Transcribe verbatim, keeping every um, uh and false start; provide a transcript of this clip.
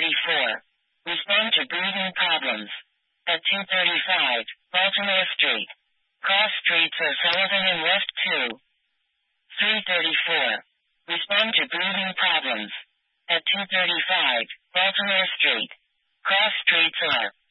thirty-four. Respond to breathing problems. At two thirty-five, Baltimore Street. Cross streets are Sullivan and West two. three thirty-four. Respond to breathing problems. At two thirty-five, Baltimore Street. Cross streets are